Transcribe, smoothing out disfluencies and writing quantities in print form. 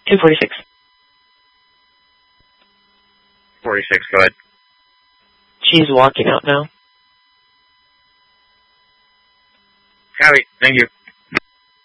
246. 46, go ahead. She's walking out now. Copy, thank you.